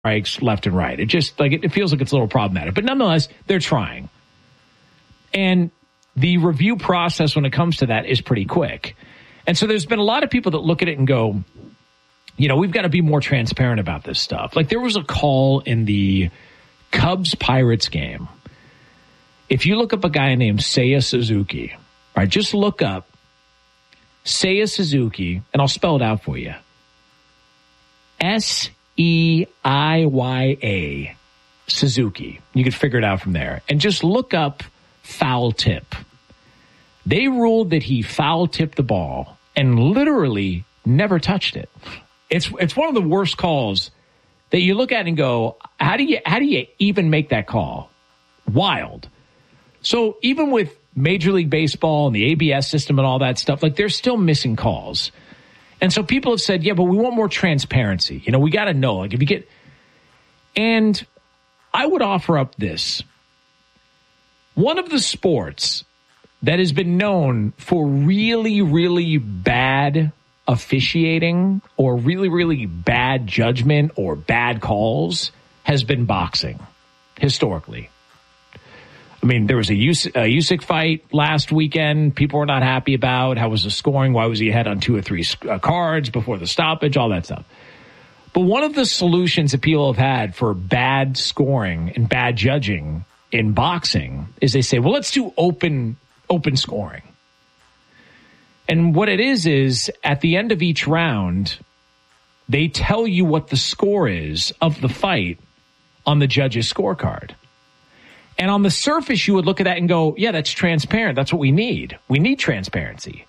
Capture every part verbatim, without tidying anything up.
strikes left and right. It just like it, it feels like it's a little problematic. But nonetheless, they're trying. And the review process when it comes to that is pretty quick. And so there's been a lot of people that look at it and go, you know, we've got to be more transparent about this stuff. Like there was a call in the Cubs-Pirates game. If you look up a guy named Seiya Suzuki, all right, just look up Seiya Suzuki, and I'll spell it out for you. S E I Y A, Suzuki. You can figure it out from there. And just look up foul tip. They ruled that he foul tipped the ball and literally never touched it. It's it's one of the worst calls that you look at and go, how do you how do you even make that call? Wild. So even with Major League Baseball and the A B S system and all that stuff, like they're still missing calls. And so people have said, yeah, but we want more transparency. You know, we got to know, like if you get, and I would offer up this. One of the sports that has been known for really, really bad officiating or really, really bad judgment or bad calls has been boxing historically. I mean, there was a Usyk fight last weekend. People were not happy about. How was the scoring? Why was he ahead on two or three uh, cards before the stoppage? All that stuff. But one of the solutions that people have had for bad scoring and bad judging in boxing is they say, well, let's do open open scoring. And what it is is at the end of each round, they tell you what the score is of the fight on the judge's scorecard. And on the surface, you would look at that and go, yeah, that's transparent. That's what we need. We need transparency.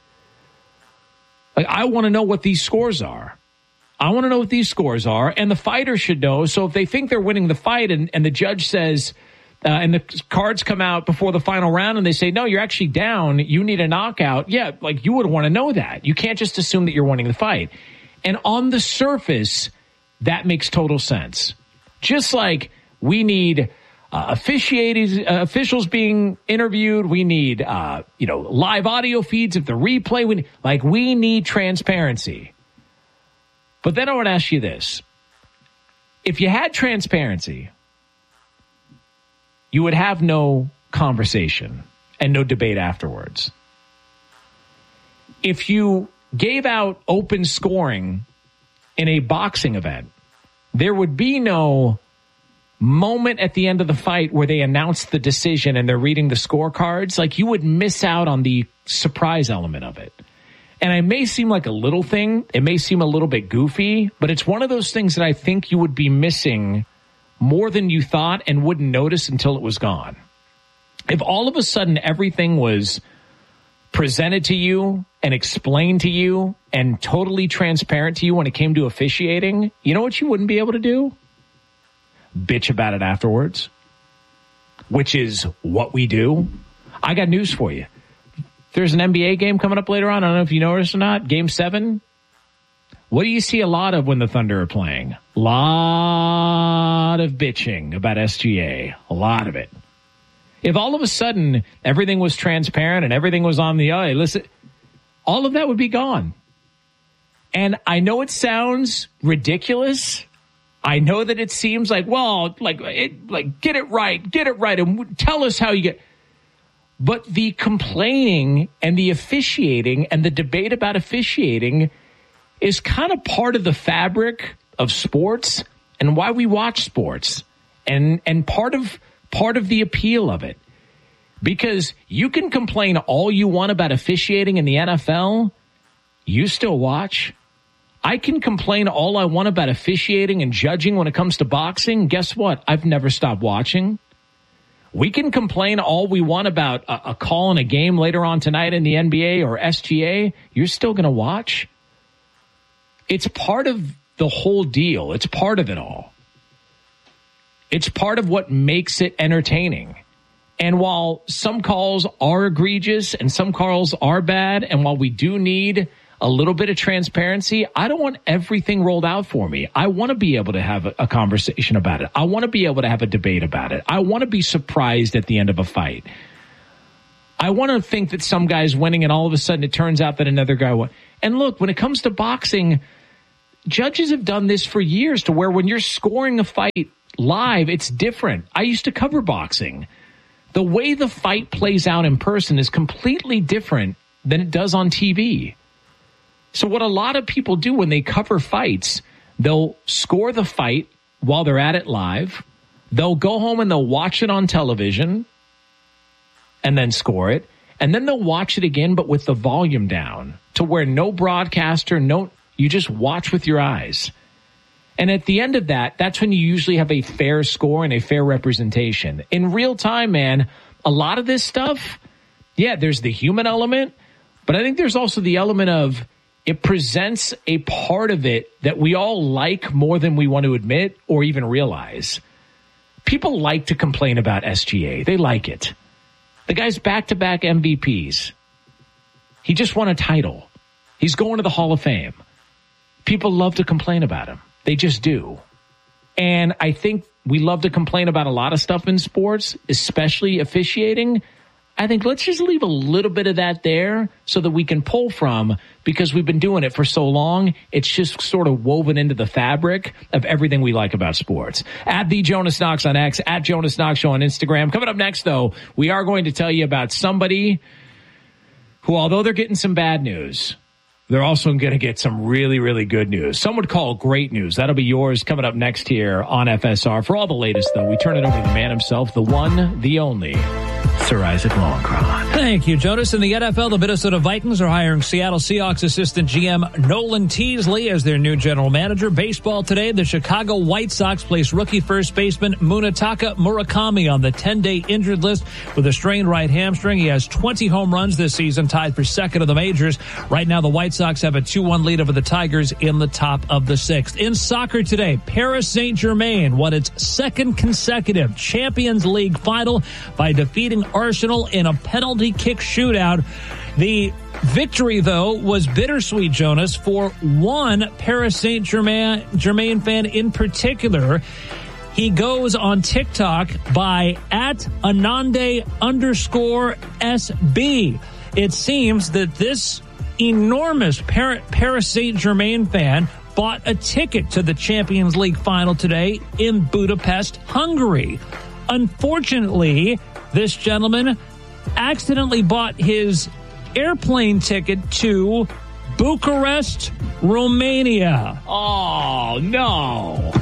Like, I want to know what these scores are. I want to know what these scores are. And the fighter should know. So if they think they're winning the fight and, and the judge says, uh, and the cards come out before the final round and they say, no, you're actually down. You need a knockout. Yeah, like you would want to know that. You can't just assume that you're winning the fight. And on the surface, that makes total sense. Just like we need Uh, officiating uh, officials being interviewed. We need, uh, you know, live audio feeds of the replay. We, like, we need transparency. But then I would ask you this. If you had transparency, you would have no conversation and no debate afterwards. If you gave out open scoring in a boxing event, there would be no moment at the end of the fight where they announce the decision and they're reading the scorecards. Like, you would miss out on the surprise element of it. And it may seem like a little thing. It may seem a little bit goofy, but it's one of those things that I think you would be missing more than you thought and wouldn't notice until it was gone. If all of a sudden everything was presented to you and explained to you and totally transparent to you when it came to officiating, you know what you wouldn't be able to do? Bitch about it afterwards, which is what we do. I got news for you. There's an N B A game coming up later on. I don't know if you noticed or not. Game seven. What do you see a lot of when the Thunder are playing? A lot of bitching about S G A. A lot of it. If all of a sudden everything was transparent and everything was on the eye, listen, all of that would be gone. And I know it sounds ridiculous. I know that it seems like, well, like, it, like, get it right, get it right, and tell us how you get. But the complaining and the officiating and the debate about officiating is kind of part of the fabric of sports and why we watch sports, and and part of part of the appeal of it. Because you can complain all you want about officiating in the N F L, you still watch. I can complain all I want about officiating and judging when it comes to boxing. Guess what? I've never stopped watching. We can complain all we want about a, a call in a game later on tonight in the N B A or S G A. You're still going to watch. It's part of the whole deal. It's part of it all. It's part of what makes it entertaining. And while some calls are egregious and some calls are bad, and while we do need a little bit of transparency, I don't want everything rolled out for me. I want to be able to have a, a conversation about it. I want to be able to have a debate about it. I want to be surprised at the end of a fight. I want to think that some guy's winning and all of a sudden it turns out that another guy won. And look, when it comes to boxing, judges have done this for years to where when you're scoring a fight live, it's different. I used to cover boxing. The way the fight plays out in person is completely different than it does on T V. So what a lot of people do when they cover fights, they'll score the fight while they're at it live. They'll go home and they'll watch it on television and then score it. And then they'll watch it again, but with the volume down to where no broadcaster, no, you just watch with your eyes. And at the end of that, that's when you usually have a fair score and a fair representation. In real time, man, a lot of this stuff, yeah, there's the human element, but I think there's also the element of it presents a part of it that we all like more than we want to admit or even realize. People like to complain about S G A. They like it. The guy's back-to-back M V Ps. He just won a title. He's going to the Hall of Fame. People love to complain about him. They just do. And I think we love to complain about a lot of stuff in sports, especially officiating. I think let's just leave a little bit of that there so that we can pull from, because we've been doing it for so long. It's just sort of woven into the fabric of everything we like about sports. At the Jonas Knox on X, at Jonas Knox Show on Instagram. Coming up next, though, we are going to tell you about somebody who, although they're getting some bad news, they're also going to get some really, really good news. Some would call great news. That'll be yours coming up next here on F S R. For all the latest, though, we turn it over to the man himself, the one, the only, Sir Isaac Lowenkron. Thank you, Jonas. In the N F L, the Minnesota Vikings are hiring Seattle Seahawks assistant G M Nolan Teasley as their new general manager. Baseball today, the Chicago White Sox placed rookie first baseman Munetaka Murakami on the ten-day injured list with a strained right hamstring. He has twenty home runs this season, tied for second of the majors. Right now, the White Sox have a two one lead over the Tigers in the top of the sixth. In soccer today, Paris Saint-Germain won its second consecutive Champions League final by defeating Arsenal in a penalty kick shootout. The victory, though, was bittersweet, Jonas, for one Paris Saint-Germain Germain fan in particular. He goes on TikTok by at Anande underscore S B. It seems that this enormous Paris Saint-Germain fan bought a ticket to the Champions League final today in Budapest, Hungary. Unfortunately, this gentleman accidentally bought his airplane ticket to Bucharest, Romania. Oh, no.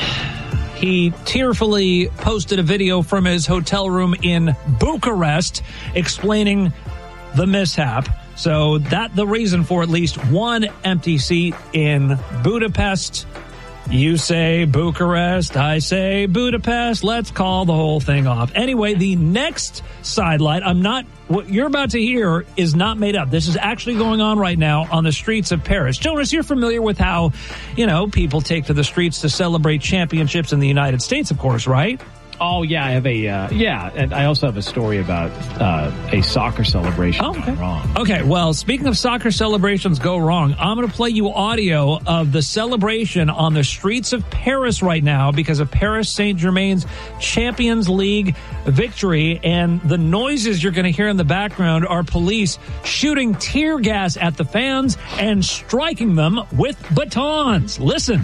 He tearfully posted a video from his hotel room in Bucharest explaining the mishap. So that the reason for at least one empty seat in Budapest. You say Bucharest, I say Budapest. Let's call the whole thing off. Anyway, the next sidelight, I'm not, what you're about to hear is not made up. This is actually going on right now on the streets of Paris. Jonas, you're familiar with how, you know, people take to the streets to celebrate championships in the United States, of course, right? Oh, yeah, I have a, uh, yeah, and I also have a story about uh, a soccer celebration oh, okay. gone wrong. Okay, well, speaking of soccer celebrations go wrong, I'm going to play you audio of the celebration on the streets of Paris right now because of Paris Saint-Germain's Champions League victory, and the noises you're going to hear in the background are police shooting tear gas at the fans and striking them with batons. Listen.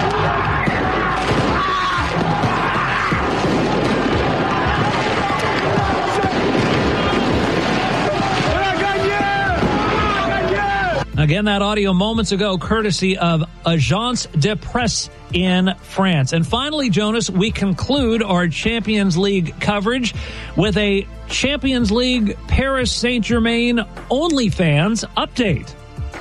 Again, that audio moments ago, courtesy of Agence de Presse in France. And finally, Jonas, we conclude our Champions League coverage with a Champions League Paris Saint-Germain OnlyFans update.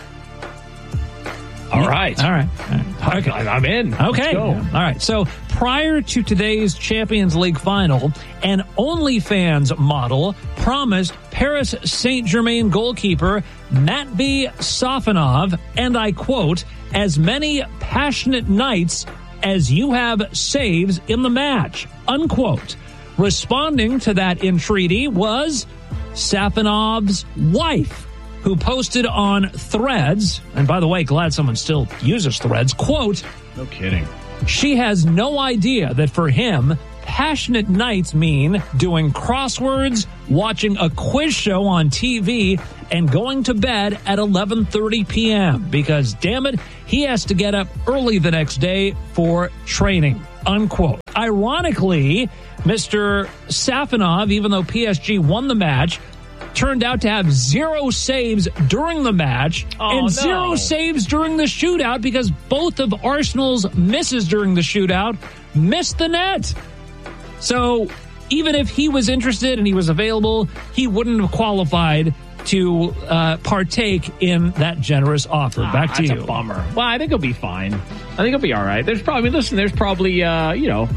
All right. All right. All right. Okay. I'm in. Okay. All right. So prior to today's Champions League final, an OnlyFans model promised Paris Saint-Germain goalkeeper Matvei Safonov, and I quote, as many passionate nights as you have saves in the match, unquote. Responding to that entreaty was Safonov's wife, who posted on Threads, and by the way, glad someone still uses Threads, quote, no kidding. She has no idea that for him, passionate nights mean doing crosswords, watching a quiz show on T V, and going to bed at eleven thirty p.m. because, damn it, he has to get up early the next day for training, unquote. Ironically, Mister Safonov, even though P S G won the match, turned out to have zero saves during the match oh, and no. zero saves during the shootout because both of Arsenal's misses during the shootout missed the net. So even if he was interested and he was available, he wouldn't have qualified to uh, partake in that generous offer. Ah, Back to that's you. a bummer. Well, I think he'll be fine. I think he'll be all right. There's probably, listen, there's probably, uh, you know,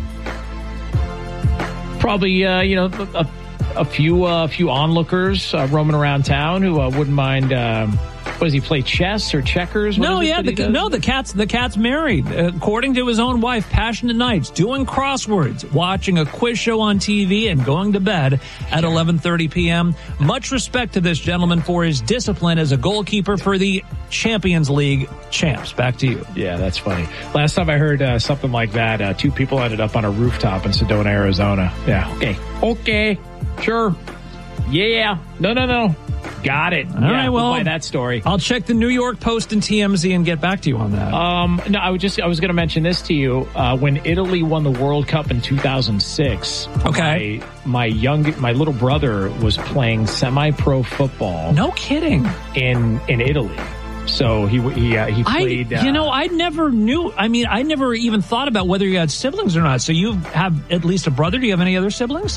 probably, uh, you know, a, a few, a uh, few onlookers uh, roaming around town who uh, wouldn't mind. Uh, what does he play? Chess or checkers? What No, yeah, the, no. The cat's the cat's married. According to his own wife, passionate nights, doing crosswords, watching a quiz show on T V, and going to bed at eleven thirty p.m. Much respect to this gentleman for his discipline as a goalkeeper for the Champions League champs. Back to you. Yeah, that's funny. Last time I heard uh, something like that, uh, two people ended up on a rooftop in Sedona, Arizona. Yeah. Okay. Okay. Sure. Yeah. No, no, no. Got it. All yeah, right, well, we'll buy that story. I'll check the New York Post and T M Z and get back to you on that. Um, no, I was just I was going to mention this to you. Uh, when Italy won the World Cup in two thousand six, okay, my, my young my little brother was playing semi-pro football. No kidding. In in Italy. So he he uh, he played. I, you uh, know, I never knew. I mean, I never even thought about whether you had siblings or not. So you have at least a brother. Do you have any other siblings?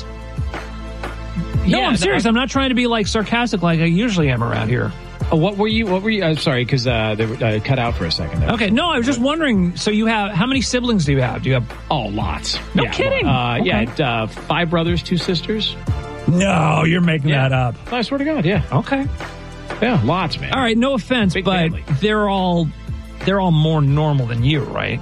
No, yeah, I'm serious. I, I'm not trying to be like sarcastic like I usually am around here. Uh, what were you? What were you? Uh, sorry, because uh, they were uh, cut out for a second there. Okay, no, I was just wondering. So you have how many siblings do you have? Do you have? Oh, lots. No yeah, kidding. Uh, okay. Yeah, uh, five brothers, two sisters. No, you're making yeah. that up. I swear to God, yeah. Okay. Yeah, lots, man. All right, no offense, Big but family. they're all they're all more normal than you, right?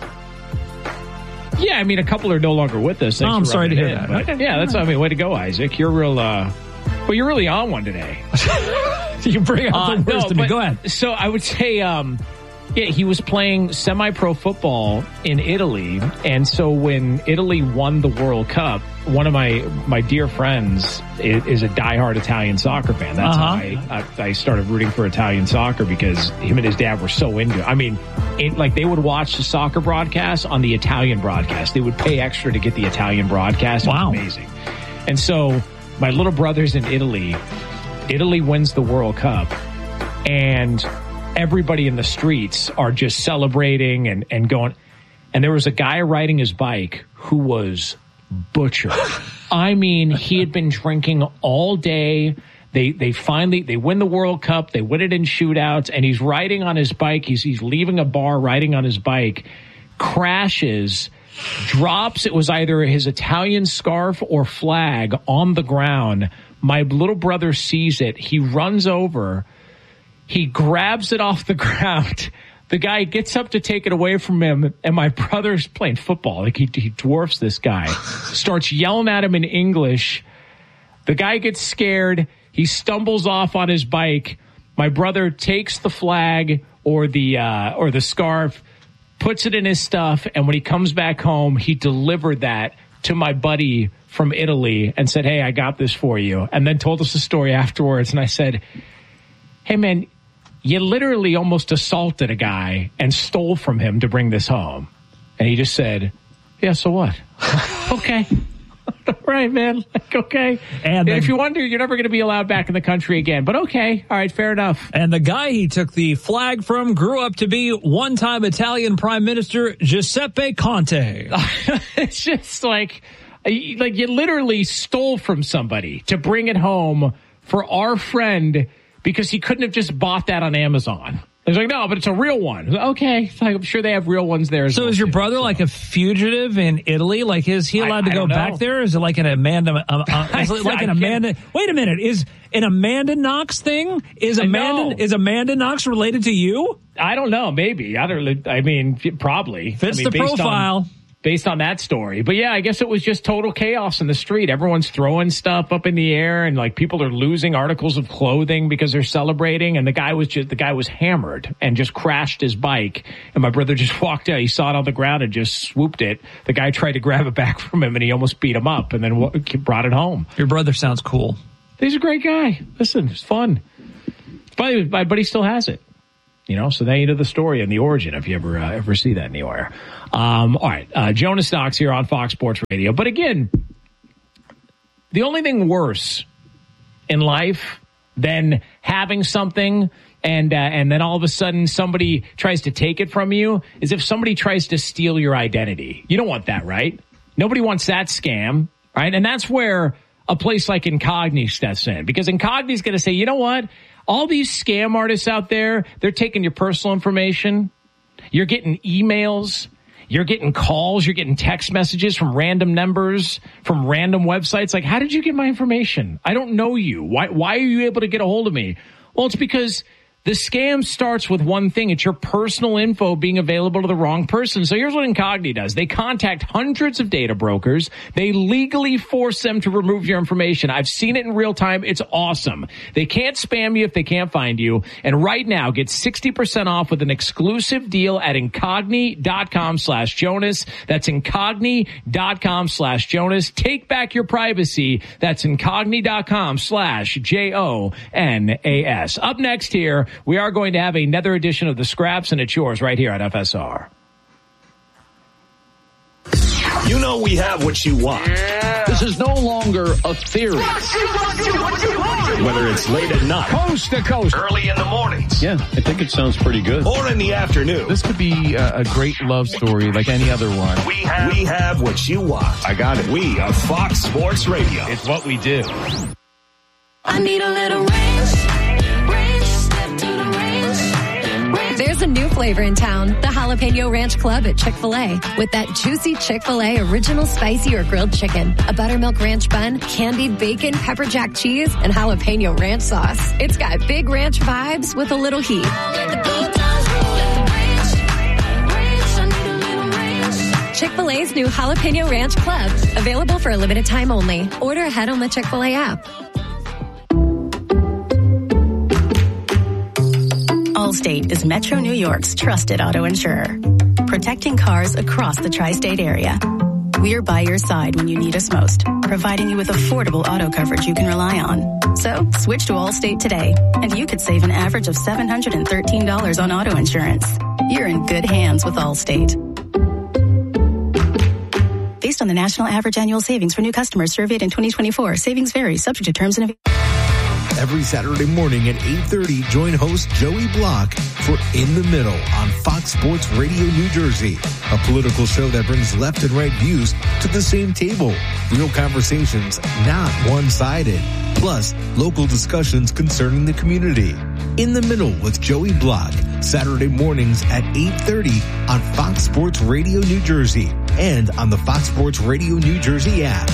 Yeah, I mean, a couple are no longer with us. Oh, I'm sorry to hear in, that. But, okay. Yeah, that's, I mean, way to go, Isaac. You're real, uh, well, you're really on one today. You bring out uh, the worst no, to me. but, Go ahead. So I would say, um, yeah, he was playing semi-pro football in Italy. And so when Italy won the World Cup, one of my, my dear friends is, is a diehard Italian soccer fan. That's uh-huh. how I, I, I started rooting for Italian soccer because him and his dad were so into it. I mean, it, like they would watch the soccer broadcast on the Italian broadcast. They would pay extra to get the Italian broadcast. It wow. was amazing. And so my little brother's in Italy. Italy wins the World Cup. And everybody in the streets are just celebrating and, and going. And there was a guy riding his bike who was butchered. I mean, he had been drinking all day. They they finally, they win the World Cup. They win it in shootouts. And he's riding on his bike. He's, he's leaving a bar, riding on his bike, crashes, drops. It was either his Italian scarf or flag on the ground. My little brother sees it. He runs over. He grabs it off the ground. The guy gets up to take it away from him, and my brother's playing football. Like he, he dwarfs this guy, starts yelling at him in English. The guy gets scared. He stumbles off on his bike. My brother takes the flag or the uh, or the scarf, puts it in his stuff, and when he comes back home, he delivered that to my buddy from Italy and said, "Hey, I got this for you," and then told us the story afterwards. And I said, "Hey, man, you literally almost assaulted a guy and stole from him to bring this home." And he just said, "Yeah, so what?" Okay. Right, man. Like, okay. And then, if you wonder, you're never going to be allowed back in the country again. But okay. All right. Fair enough. And the guy he took the flag from grew up to be one-time Italian Prime Minister Giuseppe Conte. It's just like, like you literally stole from somebody to bring it home for our friend because he couldn't have just bought that on Amazon. He's like, no, but it's a real one. Okay. Like, I'm sure they have real ones there as so well. So is your too, brother so. like a fugitive in Italy? Like, is he allowed I, to go I back there? Is it like an Amanda, uh, uh, is it like an Amanda, wait a minute. Is an Amanda Knox thing? Is Amanda, is Amanda Knox related to you? I don't know. Maybe. I don't, I mean, probably. Fits I mean, the profile. On, based on that story. But yeah, I guess it was just total chaos in the street. Everyone's throwing stuff up in the air and like people are losing articles of clothing because they're celebrating. And the guy was just, the guy was hammered and just crashed his bike. And my brother just walked out. He saw it on the ground and just swooped it. The guy tried to grab it back from him and he almost beat him up and then w- brought it home. Your brother sounds cool. He's a great guy. Listen, it's fun. But my buddy still has it. You know, so now you know the story and the origin if you ever uh, ever see that anywhere. Um, all right, uh, Jonas Knox here on Fox Sports Radio. But again, the only thing worse in life than having something and uh, and then all of a sudden somebody tries to take it from you is if somebody tries to steal your identity. You don't want that, right? Nobody wants that scam, right? And that's where a place like Incogni steps in, because Incogni's going to say, you know what? All these scam artists out there, they're taking your personal information. You're getting emails. You're getting calls. You're getting text messages from random numbers, from random websites. Like, how did you get my information? I don't know you. Why, why are you able to get a hold of me? Well, it's because the scam starts with one thing. It's your personal info being available to the wrong person. So here's what Incogni does. They contact hundreds of data brokers. They legally force them to remove your information. I've seen it in real time. It's awesome. They can't spam you if they can't find you. And right now, get sixty percent off with an exclusive deal at Incogni.com slash Jonas. That's Incogni.com slash Jonas. Take back your privacy. That's Incogni.com slash J O N A S. Up next here, we are going to have another edition of The Scraps, and it's yours right here at F S R. You know we have what you want. Yeah. This is no longer a theory. Whether it's late at night, coast to coast, early in the mornings. Yeah, I think it sounds pretty good. Or in the afternoon. This could be a, a great love story like any other one. We have, we have what you want. I got it. We are Fox Sports Radio. It's what we do. I need a little range. There's a new flavor in town, the Jalapeno Ranch Club at Chick-fil-A. With that juicy Chick-fil-A original spicy or grilled chicken, a buttermilk ranch bun, candied bacon, pepper jack cheese, and jalapeno ranch sauce. It's got big ranch vibes with a little heat. Chick-fil-A's new Jalapeno Ranch Club, available for a limited time only. Order ahead on the Chick-fil-A app. Allstate is Metro New York's trusted auto insurer, protecting cars across the tri-state area. We're by your side when you need us most, providing you with affordable auto coverage you can rely on. So switch to Allstate today, and you could save an average of seven hundred thirteen dollars on auto insurance. You're in good hands with Allstate. Based on the national average annual savings for new customers surveyed in twenty twenty-four, savings vary, subject to terms and... Every Saturday morning at eight thirty, join host Joey Block for In the Middle on Fox Sports Radio New Jersey, a political show that brings left and right views to the same table. Real conversations, not one-sided. Plus, local discussions concerning the community. In the Middle with Joey Block, Saturday mornings at eight thirty on Fox Sports Radio New Jersey and on the Fox Sports Radio New Jersey app.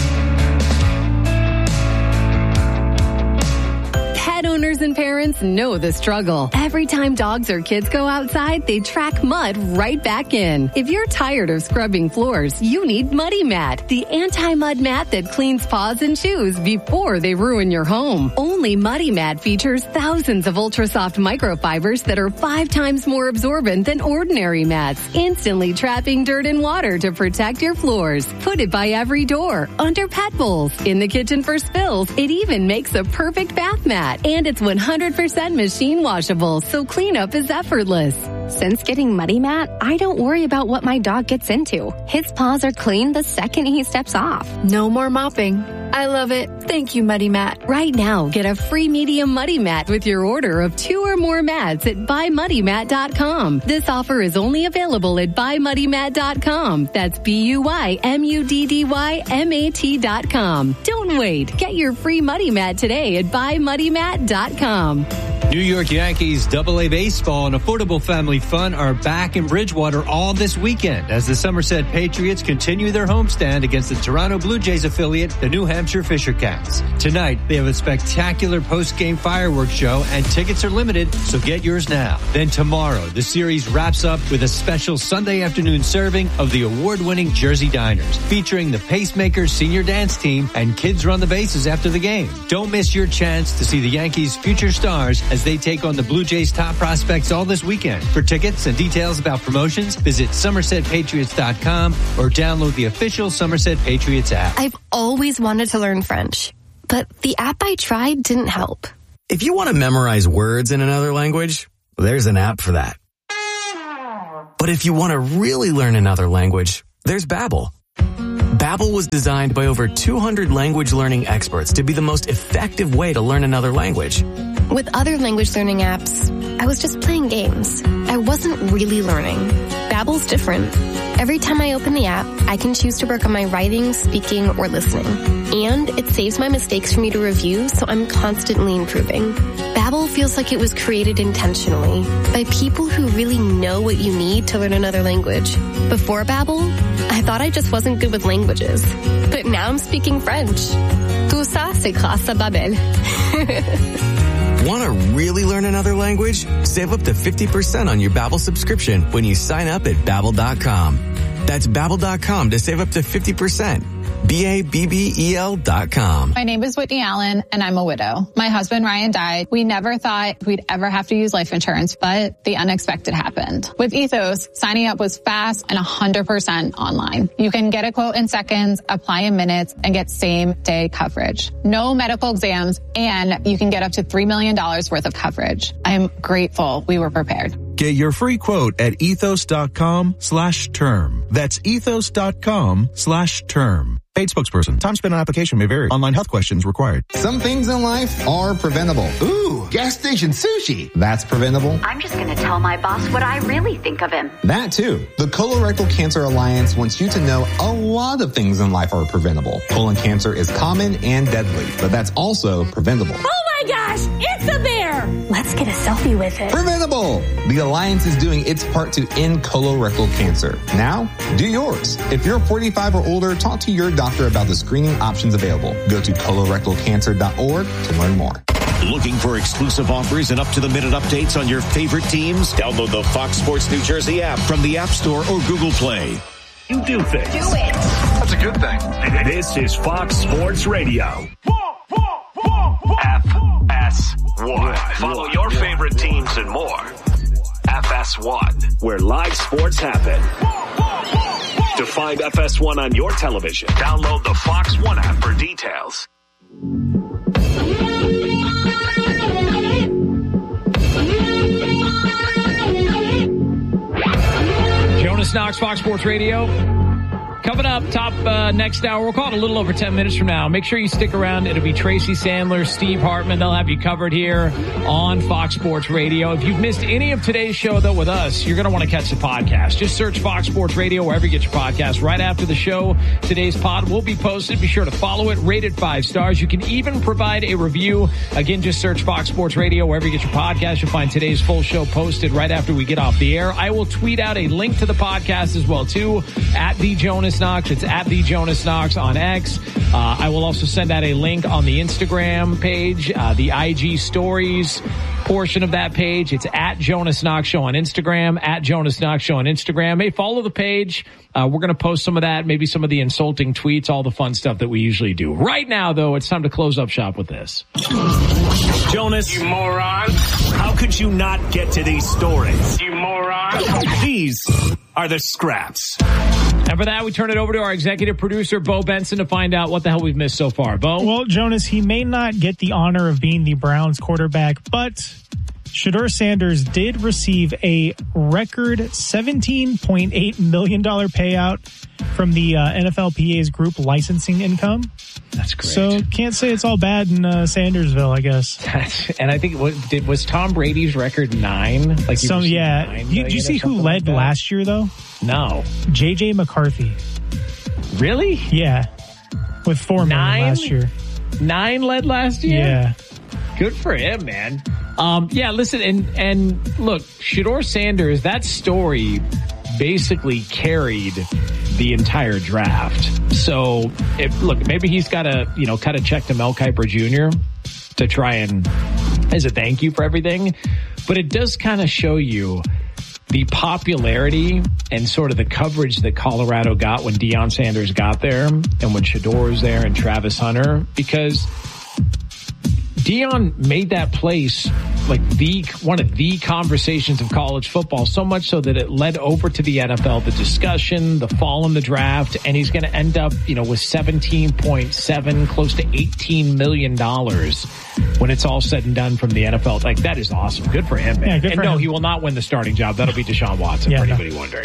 Pet owners and parents know the struggle. Every time dogs or kids go outside, they track mud right back in. If you're tired of scrubbing floors, you need Muddy Mat, the anti-mud mat that cleans paws and shoes before they ruin your home. Only Muddy Mat features thousands of ultra-soft microfibers that are five times more absorbent than ordinary mats, instantly trapping dirt and water to protect your floors. Put it by every door, under pet bowls, in the kitchen for spills. It even makes a perfect bath mat. And it's one hundred percent machine washable, so cleanup is effortless. Since getting Muddy Mat, I don't worry about what my dog gets into. His paws are clean the second he steps off. No more mopping. I love it. Thank you, Muddy Mat. Right now, get a free medium Muddy Mat with your order of two or more mats at buy muddy mat dot com. This offer is only available at buy muddy mat dot com. That's B U Y M U D D Y M A T dot com. Don't wait. Get your free Muddy Mat today at buy muddy mat dot com. New York Yankees Double A Baseball and Affordable Family Fun are back in Bridgewater all this weekend as the Somerset Patriots continue their homestand against the Toronto Blue Jays affiliate, the New Hampshire Fisher Cats. Tonight, they have a spectacular post-game fireworks show and tickets are limited, so get yours now. Then tomorrow, the series wraps up with a special Sunday afternoon serving of the award-winning Jersey Diners, featuring the Pacemakers senior dance team and kids run the bases after the game. Don't miss your chance to see the Yankees' future stars as they take on the Blue Jays' top prospects all this weekend. For tickets and details about promotions, visit somerset patriots dot com or download the official Somerset Patriots app. I've always wanted to learn French, but the app I tried didn't help. If you want to memorize words in another language, there's an app for that. But if you want to really learn another language, there's Babbel. Babbel was designed by over two hundred language learning experts to be the most effective way to learn another language. With other language learning apps, I was just playing games. I wasn't really learning. Babbel's different. Every time I open the app, I can choose to work on my writing, speaking, or listening. And it saves my mistakes for me to review, so I'm constantly improving. Babbel feels like it was created intentionally by people who really know what you need to learn another language. Before Babbel, I thought I just wasn't good with languages. But now I'm speaking French. Tout ça, c'est grâce à Babbel. Want to really learn another language? Save up to fifty percent on your Babbel subscription when you sign up at Babbel dot com. That's Babbel dot com to save up to fifty percent. B A B B E L dot com. My name is Whitney Allen, and I'm a widow. My husband, Ryan, died. We never thought we'd ever have to use life insurance, but the unexpected happened. With Ethos, signing up was fast and one hundred percent online. You can get a quote in seconds, apply in minutes, and get same-day coverage. No medical exams, and you can get up to three million dollars worth of coverage. I'm grateful we were prepared. Get your free quote at ethos.com slash term. That's ethos.com slash term. Paid spokesperson. Time spent on application may vary. Online health questions required. Some things in life are preventable. Ooh, gas station sushi. That's preventable. I'm just going to tell my boss what I really think of him. That too. The Colorectal Cancer Alliance wants you to know a lot of things in life are preventable. Colon cancer is common and deadly, but that's also preventable. Oh my gosh, it's a bear. Let's get a selfie with it. Preventable. The Alliance is doing its part to end colorectal cancer. Now, do yours. If you're forty-five or older, talk to your doctor about the screening options available. Go to colorectal cancer dot org to learn more. Looking for exclusive offers and up-to-the-minute updates on your favorite teams? Download the Fox Sports New Jersey app from the App Store or Google Play. You do things. Do it. That's a good thing. This is Fox Sports Radio. F S one. Follow your favorite teams and more. F S one, where live sports happen. To find F S one on your television, download the Fox One app for details. Jonas Knox, Fox Sports Radio. Coming up, top uh, next hour. We'll call it a little over ten minutes from now. Make sure you stick around. It'll be Tracy Sandler, Steve Hartman. They'll have you covered here on Fox Sports Radio. If you've missed any of today's show, though, with us, you're going to want to catch the podcast. Just search Fox Sports Radio wherever you get your podcast. Right after the show, today's pod will be posted. Be sure to follow it. Rate it five stars. You can even provide a review. Again, just search Fox Sports Radio wherever you get your podcast. You'll find today's full show posted right after we get off the air. I will tweet out a link to the podcast as well, too, at the Jonas Knox. It's at the Jonas Knox on X. Uh, I will also send out a link on the Instagram page, uh, the I G stories portion of that page. It's at Jonas Knox Show on Instagram, at Jonas Knox Show on Instagram. Hey, follow the page. Uh, we're going to post some of that, maybe some of the insulting tweets, all the fun stuff that we usually do. Right now, though, it's time to close up shop with this. Jonas, you moron. How could you not get to these stories? You moron. These are the scraps. And for that, we turn it over to our executive producer, Bo Benson, to find out what the hell we've missed so far. Bo? Well, Jonas, he may not get the honor of being the Browns quarterback, but Shedeur Sanders did receive a record seventeen point eight million dollars payout from the uh, N F L P A's group licensing income. That's great. So can't say it's all bad in uh, Sandersville, I guess. That's, and I think what did was Tom Brady's record nine? Like some, yeah. Nine you, do you see who led like last year though? No, J J McCarthy. Really? Yeah, with four nine million last year. Nine led last year. Yeah, good for him, man. Um, yeah, listen, and and look, Shedeur Sanders. That story basically carried the entire draft. So, if, look, maybe he's got to, you know, cut a check to Mel Kiper Junior to try and, as a thank you for everything. But it does kind of show you the popularity and sort of the coverage that Colorado got when Deion Sanders got there and when Shedeur was there and Travis Hunter, because Deion made that place like the one of the conversations of college football, so much so that it led over to the N F L, the discussion, the fall in the draft, and he's going to end up, you know, with seventeen point seven, close to eighteen million dollars when it's all said and done from the N F L. Like, that is awesome. Good for him, man. Yeah, good and for no, him. he will not win the starting job. That'll be Deshaun Watson, Yeah, for no. anybody wondering.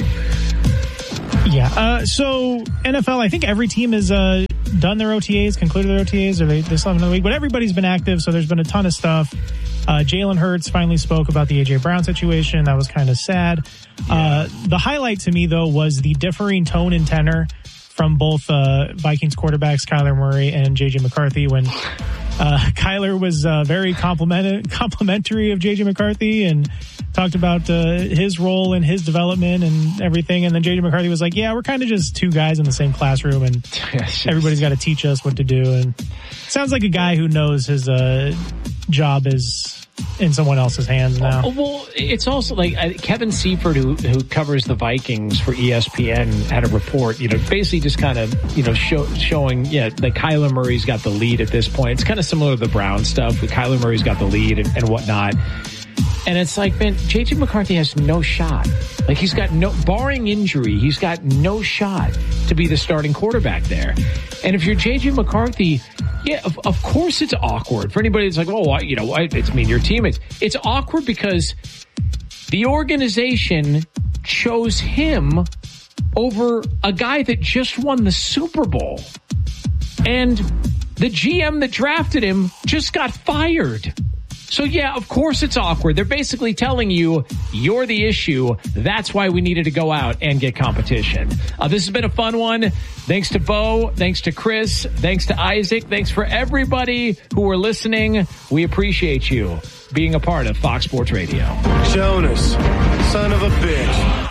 Yeah. Uh, so N F L, I think every team has uh, done their O T As, concluded their O T As, or they, they still have another week. But everybody's been active, so there's been a ton of stuff. Uh, Jalen Hurts finally spoke about the A J Brown situation. That was kind of sad. Yeah. Uh, the highlight to me, though, was the differing tone and tenor from both uh, Vikings quarterbacks, Kyler Murray and J J McCarthy, when uh, Kyler was uh, very compliment- complimentary of J J McCarthy and talked about uh, his role and his development and everything. And then J J McCarthy was like, yeah, we're kind of just two guys in the same classroom and yes, everybody's got to teach us what to do. And sounds like a guy who knows his uh, job is in someone else's hands now. Oh, well, it's also like uh, Kevin Seifert, who who covers the Vikings for E S P N, had a report, you know, basically just kind of, you know, show, showing, yeah, like Kyler Murray's got the lead at this point. It's kind of similar to the Brown stuff, but Kyler Murray's got the lead and, and whatnot. And it's like, man, J J McCarthy has no shot. Like, he's got no, barring injury, he's got no shot to be the starting quarterback there. And if you're J J McCarthy, yeah, of, of course it's awkward for anybody that's like, oh, I, you know, I, it's I mean your teammates. It's awkward because the organization chose him over a guy that just won the Super Bowl, and the G M that drafted him just got fired. So, yeah, of course it's awkward. They're basically telling you you're the issue. That's why we needed to go out and get competition. Uh, this has been a fun one. Thanks to Bo. Thanks to Chris. Thanks to Isaac. Thanks for everybody who are listening. We appreciate you being a part of Fox Sports Radio. Jonas, son of a bitch.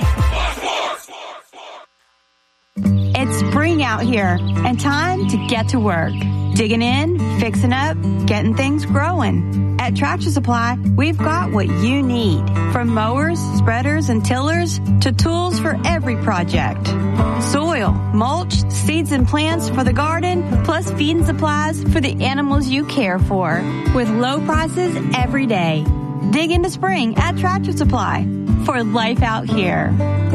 It's spring out here and time to get to work. Digging in, fixing up, getting things growing. At Tractor Supply, we've got what you need. From mowers, spreaders, and tillers to tools for every project. Soil, mulch, seeds and plants for the garden, plus feed and supplies for the animals you care for. With low prices every day. Dig into spring at Tractor Supply for life out here.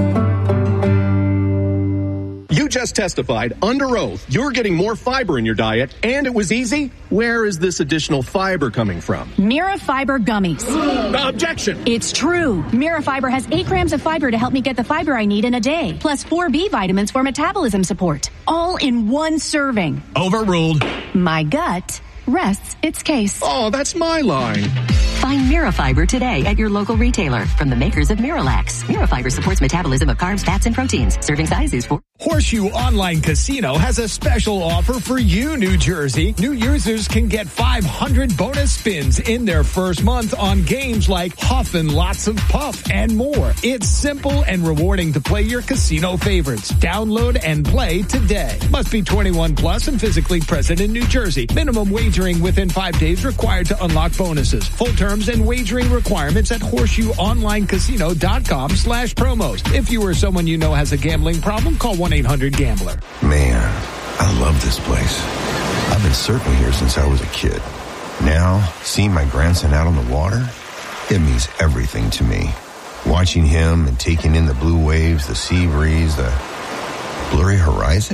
You just testified under oath you're getting more fiber in your diet, and it was easy. Where is this additional fiber coming from? Mira Fiber Gummies. Objection. It's true. Mira Fiber has eight grams of fiber to help me get the fiber I need in a day, plus four B vitamins for metabolism support, all in one serving. Overruled. My gut rests its case. Oh, that's my line. Find Mirafiber today at your local retailer from the makers of Miralax. Mirafiber supports metabolism of carbs, fats, and proteins. Serving size is four. Horseshoe Online Casino has a special offer for you, New Jersey. New users can get five hundred bonus spins in their first month on games like Huff and Lots of Puff and more. It's simple and rewarding to play your casino favorites. Download and play today. Must be twenty-one plus and physically present in New Jersey. Minimum wagering within five days required to unlock bonuses. Full terms and wagering requirements at horseshoeonlinecasino.com slash promos. If you or someone you know has a gambling problem, call one eight hundred gambler. Man, I love this place. I've been surfing here since I was a kid. Now, seeing my grandson out on the water, it means everything to me. Watching him and taking in the blue waves, the sea breeze, the blurry horizon.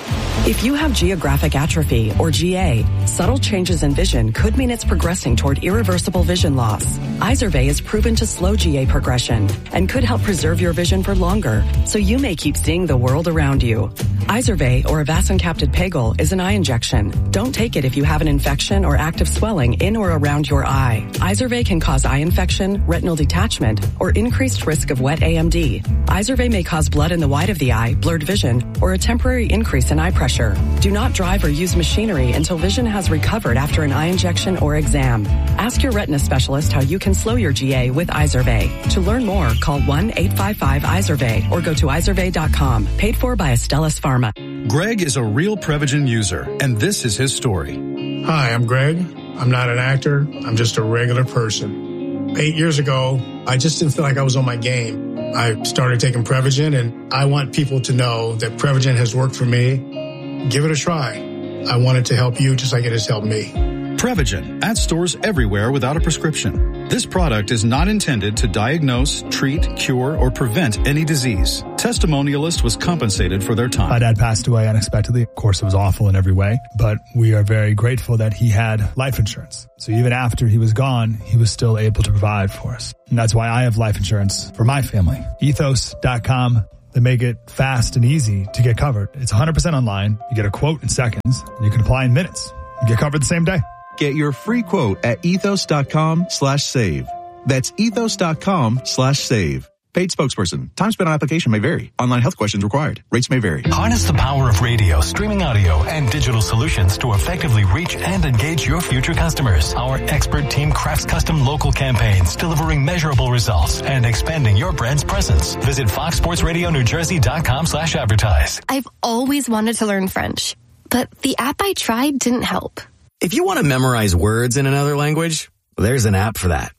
If you have geographic atrophy, or G A, subtle changes in vision could mean it's progressing toward irreversible vision loss. Izervay is proven to slow G A progression and could help preserve your vision for longer, so you may keep seeing the world around you. Izervay, or avacincaptad pegol, is an eye injection. Don't take it if you have an infection or active swelling in or around your eye. Izervay can cause eye infection, retinal detachment, or increased risk of wet A M D. Izervay may cause blood in the white of the eye, blurred vision, or a temporary increase in eye pressure. Do not drive or use machinery until vision has recovered after an eye injection or exam. Ask your retina specialist how you can slow your G A with Izervay. To learn more, call one eight five five Izervay or go to izervay dot com. Paid for by Astellas Pharma. Greg is a real Prevagen user, and this is his story. Hi, I'm Greg. I'm not an actor. I'm just a regular person. Eight years ago, I just didn't feel like I was on my game. I started taking Prevagen, and I want people to know that Prevagen has worked for me. Give it a try. I want it to help you just like it has helped me. Prevagen, at stores everywhere without a prescription. This product is not intended to diagnose, treat, cure, or prevent any disease. Testimonialist was compensated for their time. My dad passed away unexpectedly. Of course, it was awful in every way, but we are very grateful that he had life insurance. So even after he was gone, he was still able to provide for us. And that's why I have life insurance for my family. ethos dot com. They make it fast and easy to get covered. It's one hundred percent online. You get a quote in seconds, and you can apply in minutes. You get covered the same day. Get your free quote at ethos dot com slash save. That's ethos dot com slash save. Paid spokesperson. Time spent on application may vary. Online health questions required. Rates may vary. Harness the power of radio, streaming audio, and digital solutions to effectively reach and engage your future customers. Our expert team crafts custom local campaigns, delivering measurable results and expanding your brand's presence. Visit fox sports radio new jersey dot com slash advertise. I've always wanted to learn French, but the app I tried didn't help. If you want to memorize words in another language, there's an app for that.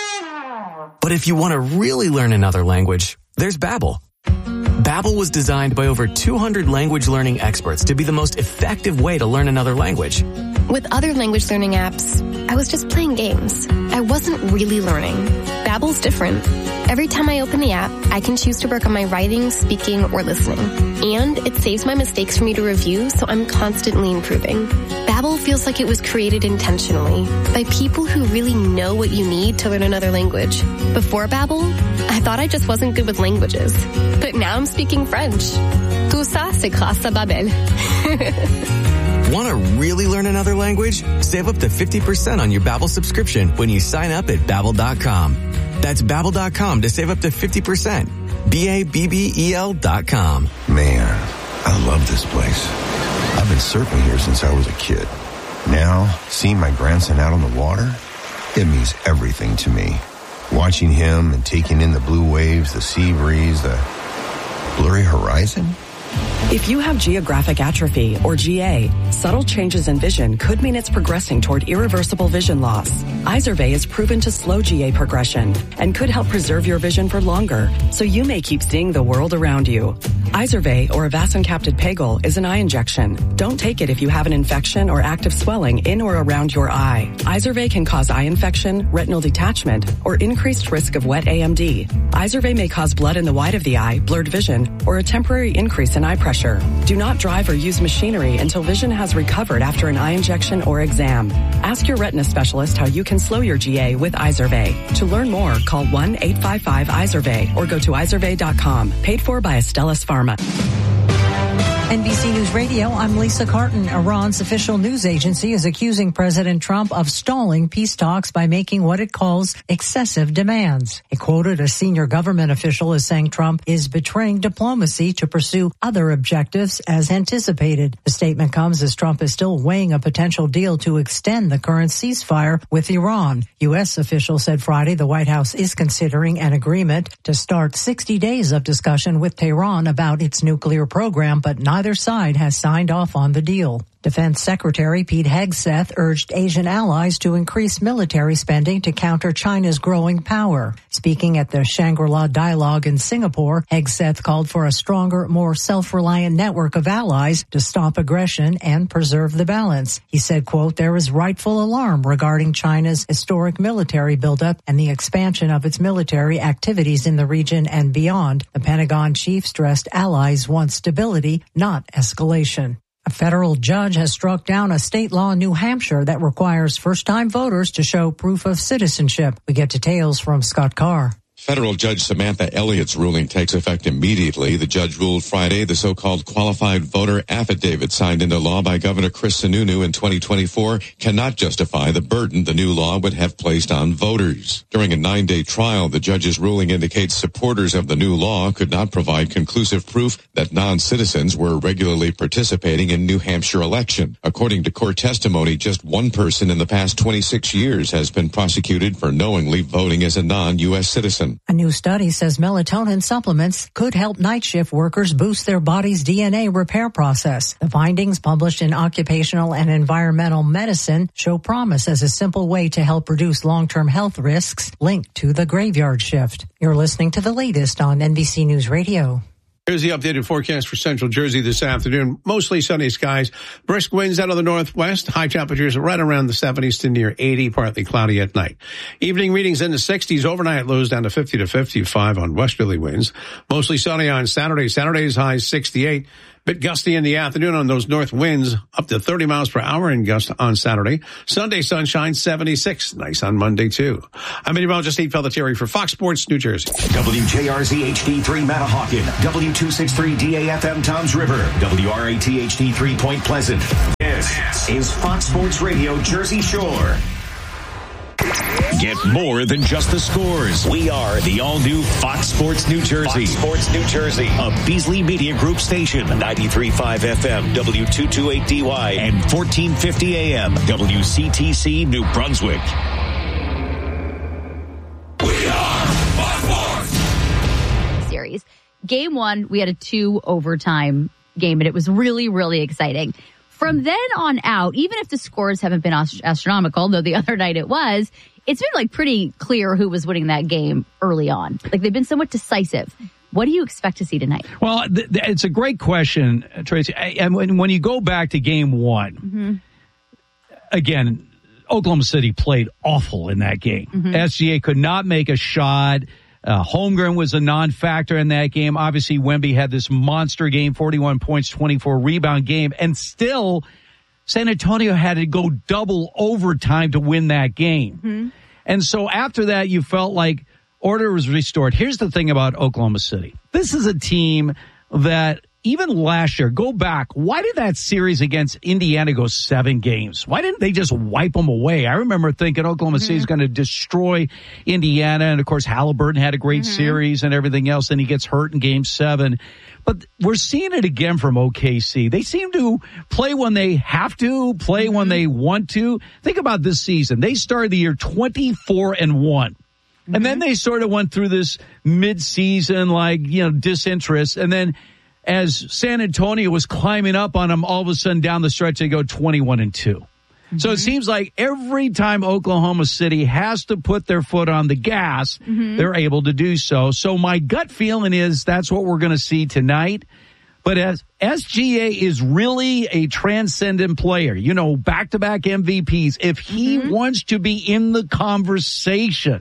But if you want to really learn another language, there's Babbel. Babbel was designed by over two hundred language learning experts to be the most effective way to learn another language. With other language learning apps, I was just playing games. I wasn't really learning. Babbel's different. Every time I open the app, I can choose to work on my writing, speaking, or listening. And it saves my mistakes for me to review, so I'm constantly improving. Babbel feels like it was created intentionally by people who really know what you need to learn another language. Before Babbel, I thought I just wasn't good with languages. But now I'm speaking French. Tout ça, c'est grâce à Babbel. Want to really learn another language? Save up to fifty percent on your Babbel subscription when you sign up at babbel dot com. That's babbel dot com to save up to fifty percent. B A B B E L dot com. Man, I love this place. I've been surfing here since I was a kid. Now, seeing my grandson out on the water, it means everything to me. Watching him and taking in the blue waves, the sea breeze, the blurry horizon. If you have geographic atrophy, or G A, subtle changes in vision could mean it's progressing toward irreversible vision loss. Izervay is proven to slow G A progression and could help preserve your vision for longer, so you may keep seeing the world around you. Izervay, or avacincaptad pegol, is an eye injection. Don't take it if you have an infection or active swelling in or around your eye. Izervay can cause eye infection, retinal detachment, or increased risk of wet A M D. Izervay may cause blood in the white of the eye, blurred vision, or a temporary increase in eye pressure. Do not drive or use machinery until vision has recovered after an eye injection or exam. Ask your retina specialist how you can slow your G A with Izervay. To learn more, call one eight five five Izervay or go to izervay dot com. Paid for by Astellas Pharma. N B C News Radio, I'm Lisa Carton. Iran's official news agency is accusing President Trump of stalling peace talks by making what it calls excessive demands. It quoted a senior government official as saying Trump is betraying diplomacy to pursue other objectives as anticipated. The statement comes as Trump is still weighing a potential deal to extend the current ceasefire with Iran. U S officials said Friday the White House is considering an agreement to start sixty days of discussion with Tehran about its nuclear program, but not Neither side has signed off on the deal. Defense Secretary Pete Hegseth urged Asian allies to increase military spending to counter China's growing power. Speaking at the Shangri-La Dialogue in Singapore, Hegseth called for a stronger, more self-reliant network of allies to stop aggression and preserve the balance. He said, quote, there is rightful alarm regarding China's historic military buildup and the expansion of its military activities in the region and beyond. The Pentagon chief stressed allies want stability, not escalation. A federal judge has struck down a state law in New Hampshire that requires first-time voters to show proof of citizenship. We get details from Scott Carr. Federal Judge Samantha Elliott's ruling takes effect immediately. The judge ruled Friday the so-called qualified voter affidavit signed into law by Governor Chris Sununu in twenty twenty-four cannot justify the burden the new law would have placed on voters. During a nine-day trial, the judge's ruling indicates supporters of the new law could not provide conclusive proof that non-citizens were regularly participating in New Hampshire election. According to court testimony, just one person in the past twenty-six years has been prosecuted for knowingly voting as a non-U S citizen. A new study says melatonin supplements could help night shift workers boost their body's D N A repair process. The findings, published in Occupational and Environmental Medicine, show promise as a simple way to help reduce long-term health risks linked to the graveyard shift. You're listening to the latest on N B C News Radio. Here's the updated forecast for central Jersey this afternoon. Mostly sunny skies. Brisk winds out of the northwest. High temperatures right around the seventies to near eighty. Partly cloudy at night. Evening readings in the sixties. Overnight lows down to fifty to fifty-five on westerly winds. Mostly sunny on Saturday. Saturday's high sixty-eight. Bit gusty in the afternoon on those north winds, up to thirty miles per hour in gust on Saturday. Sunday sunshine, seventy-six. Nice on Monday, too. I'm meteorologist Steve Pelletieri for Fox Sports New Jersey. W J R Z H D three Manahawkin, W two sixty-three D A F M Toms River, W R A T H D three Point Pleasant. This is Fox Sports Radio Jersey Shore. Get more than just the scores. We are the all-new Fox Sports New Jersey. Fox Sports New Jersey. A Beasley Media Group station. ninety-three point five F M, W two twenty-eight D Y, and fourteen fifty A M, W C T C New Brunswick. We are Fox Sports. Series. Game one, we had a two overtime game, and it was really, really exciting. From then on out, even if the scores haven't been astronomical, though the other night it was, it's been like pretty clear who was winning that game early on. Like they've been somewhat decisive. What do you expect to see tonight? Well, th- th- it's a great question, Tracy. And when, when you go back to game one, mm-hmm. again, Oklahoma City played awful in that game. Mm-hmm. S G A could not make a shot. Uh, Holmgren was a non-factor in that game. Obviously, Wemby had this monster game, forty-one points, twenty-four rebound game, and still San Antonio had to go double overtime to win that game. Mm-hmm. And so after that, you felt like order was restored. Here's the thing about Oklahoma City. This is a team that even last year, go back, why did that series against Indiana go seven games? Why didn't they just wipe them away? I remember thinking Oklahoma mm-hmm. City is going to destroy Indiana. And, of course, Halliburton had a great mm-hmm. series and everything else, and he gets hurt in game seven. But we're seeing it again from O K C. They seem to play when they have to, play mm-hmm. when they want to. Think about this season. They started the year twenty-four and one. Mm-hmm. And then they sort of went through this mid-season, like, you know, disinterest. And then as San Antonio was climbing up on them, all of a sudden down the stretch, they go twenty-one and two. Mm-hmm. So it seems like every time Oklahoma City has to put their foot on the gas, mm-hmm. they're able to do so. So my gut feeling is that's what we're going to see tonight. But as S G A is really a transcendent player, you know, back-to-back M V Ps. If he mm-hmm. wants to be in the conversation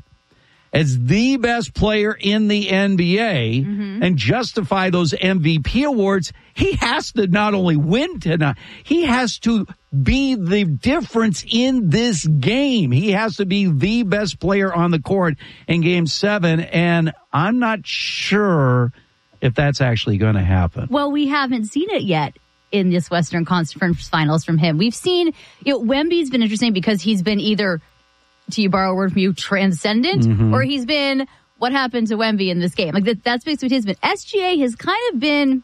as the best player in the N B A mm-hmm. and justify those M V P awards, he has to not only win tonight, he has to be the difference in this game. He has to be the best player on the court in game seven, and I'm not sure if that's actually going to happen. Well, we haven't seen it yet in this Western Conference Finals from him. We've seen, you know, Wemby's been interesting because he's been either, to you borrow a word from you, transcendent, mm-hmm. or he's been, what happened to Wemby in this game? Like that, that's basically what he's been. S G A has kind of been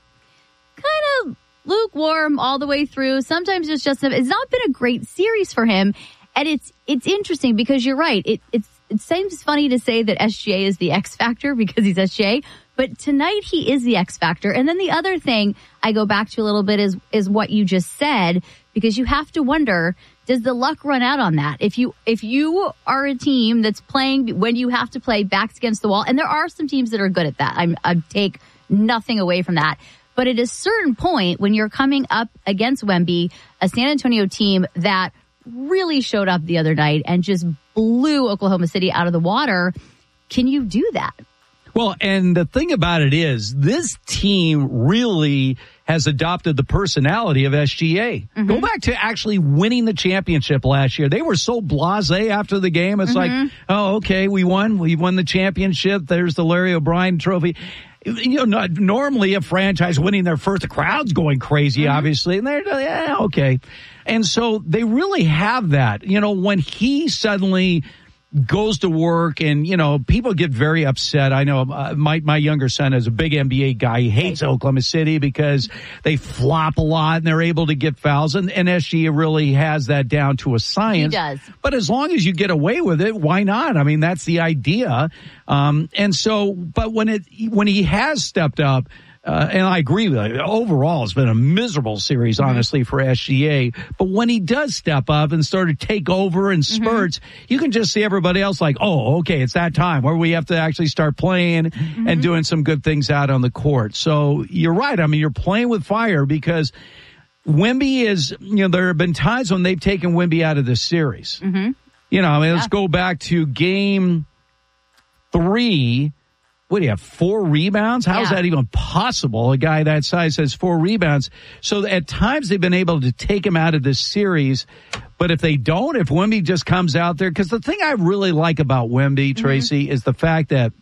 kind of lukewarm all the way through. Sometimes it's just, it's not been a great series for him. And it's, it's interesting because you're right. It, it's, it seems funny to say that S G A is the X factor because he's S G A, but tonight he is the X factor. And then the other thing I go back to a little bit is, is what you just said, because you have to wonder, does the luck run out on that? If you, if you are a team that's playing when you have to play backs against the wall, and there are some teams that are good at that. I'm, I take nothing away from that. But at a certain point, when you're coming up against Wemby, a San Antonio team that really showed up the other night and just blew Oklahoma City out of the water, can you do that? Well, and the thing about it is, this team really has adopted the personality of S G A. Mm-hmm. Go back to actually winning the championship last year. They were so blasé after the game. It's mm-hmm. like, oh, okay, we won. We won the championship. There's the Larry O'Brien trophy. You know, not, normally a franchise winning their first, the crowd's going crazy, mm-hmm. obviously. And they're, yeah, okay. And so they really have that. You know, when he suddenly goes to work and, you know, people get very upset. I know uh, my, my younger son is a big N B A guy. He hates Oklahoma City because they flop a lot and they're able to get fouls. And, and S G A really has that down to a science. He does. But as long as you get away with it, why not? I mean, that's the idea. Um, and so, but when it, when he has stepped up, Uh, and I agree with it. Overall, it's been a miserable series, honestly, for S G A. But when he does step up and sort of take over in spurts, mm-hmm. you can just see everybody else like, oh, okay, it's that time where we have to actually start playing mm-hmm. and doing some good things out on the court. So you're right. I mean, you're playing with fire because Wemby is, you know, there have been times when they've taken Wemby out of this series. Mm-hmm. You know, I mean, yeah. let's go back to game three. What do you have, four rebounds? How yeah. is that even possible? A guy that size has four rebounds. So at times they've been able to take him out of this series. But if they don't, if Wemby just comes out there, because the thing I really like about Wemby, Tracy, mm-hmm. is the fact that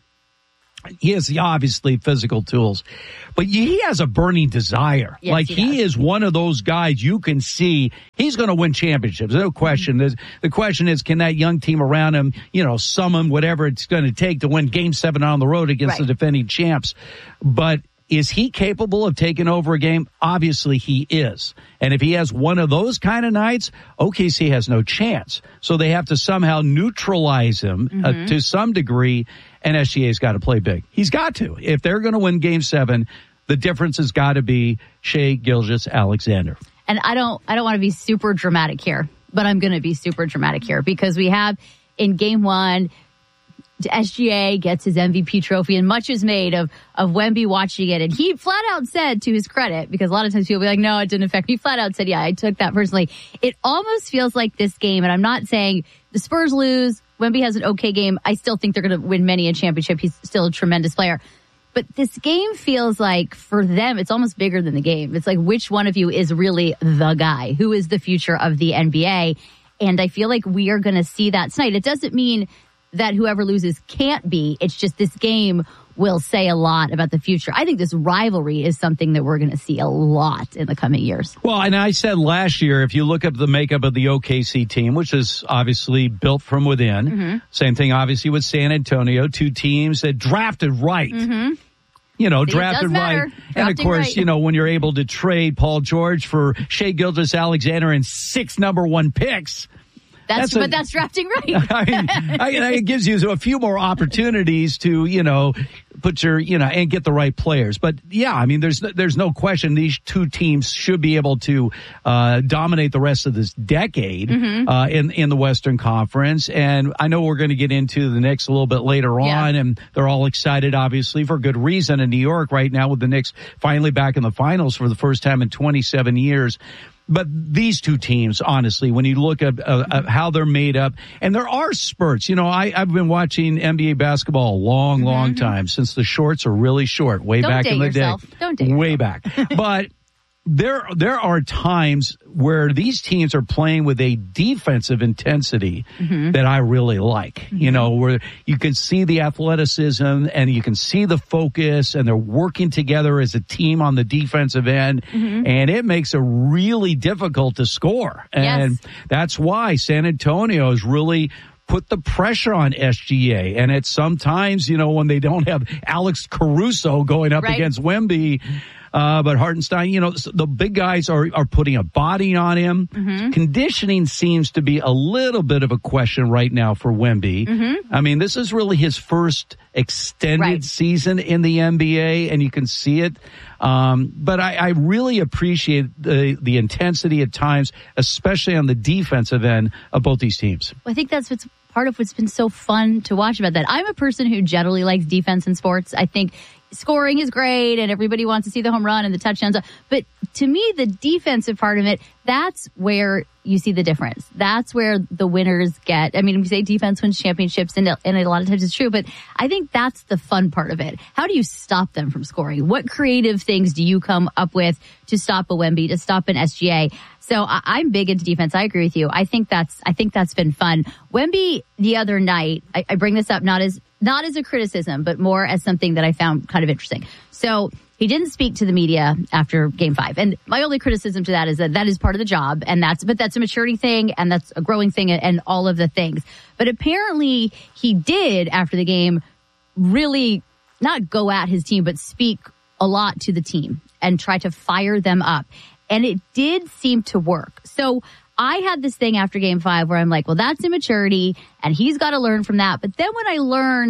he has obviously physical tools, but he has a burning desire. Yes, like he, he is one of those guys you can see he's going to win championships. No question. Mm-hmm. The question is, can that young team around him, you know, summon whatever it's going to take to win game seven on the road against right. the defending champs? But is he capable of taking over a game? Obviously he is. And if he has one of those kind of nights, O K C has no chance. So they have to somehow neutralize him mm-hmm. uh, to some degree. And S G A's got to play big. He's got to. If they're going to win game seven, the difference has got to be Shai Gilgeous-Alexander. And I don't, I don't want to be super dramatic here, but I'm going to be super dramatic here because we have in game one, S G A gets his M V P trophy and much is made of, of Wemby watching it. And he flat out said, to his credit, because a lot of times people will be like, no, it didn't affect me. He flat out said, yeah, I took that personally. It almost feels like this game, and I'm not saying the Spurs lose, Wemby has an okay game. I still think they're going to win many a championship. He's still a tremendous player. But this game feels like, for them, it's almost bigger than the game. It's like, which one of you is really the guy? Who is the future of the N B A? And I feel like we are going to see that tonight. It doesn't mean that whoever loses can't be. It's just this game will say a lot about the future. I think this rivalry is something that we're going to see a lot in the coming years. Well, and I said last year, if you look up the makeup of the O K C team, which is obviously built from within, mm-hmm. same thing obviously with San Antonio, two teams that drafted right. Mm-hmm. You know, it drafted right. Drafting and of course, right. you know, when you're able to trade Paul George for Shai Gilgeous-Alexander and six number one picks, That's, that's a, but that's drafting right. I mean, I, it gives you a few more opportunities to, you know, put your, you know, and get the right players. But yeah, I mean, there's there's no question these two teams should be able to uh, dominate the rest of this decade mm-hmm. uh, in in the Western Conference. And I know we're going to get into the Knicks a little bit later yeah. on, and they're all excited, obviously, for good reason in New York right now with the Knicks finally back in the finals for the first time in twenty-seven years. But these two teams, honestly, when you look at, uh, at how they're made up, and there are spurts. You know, I, I've been watching N B A basketball a long, long mm-hmm. time, since the shorts are really short, way Don't back date in the yourself. day. Don't date way yourself. back. But there, there are times where these teams are playing with a defensive intensity mm-hmm. that I really like. Mm-hmm. You know, where you can see the athleticism and you can see the focus, and they're working together as a team on the defensive end, mm-hmm. and it makes it really difficult to score. And yes. that's why San Antonio has really put the pressure on S G A. And it's sometimes, you know, when they don't have Alex Caruso going up right. against Wemby, Uh, but Hartenstein, you know, the big guys are, are putting a body on him. Mm-hmm. Conditioning seems to be a little bit of a question right now for Wemby. Mm-hmm. I mean, this is really his first extended right. season in the N B A, and you can see it. Um, but I, I really appreciate the, the intensity at times, especially on the defensive end of both these teams. Well, I think that's what's part of what's been so fun to watch about that. I'm a person who generally likes defense in sports. I think scoring is great and everybody wants to see the home run and the touchdowns. But to me, the defensive part of it, that's where you see the difference. That's where the winners get. I mean, we say defense wins championships, and, and a lot of times it's true, but I think that's the fun part of it. How do you stop them from scoring? What creative things do you come up with to stop a Wemby, to stop an S G A? So I, I'm big into defense. I agree with you. I think that's, I think that's been fun. Wemby the other night, I, I bring this up not as, not as a criticism, but more as something that I found kind of interesting. So he didn't speak to the media after game five. And my only criticism to that is that that is part of the job. And that's, but that's a maturity thing and that's a growing thing and all of the things. But apparently he did after the game really not go at his team, but speak a lot to the team and try to fire them up. And it did seem to work. So I had this thing after game five where I'm like, well, that's immaturity and he's got to learn from that. But then when I learned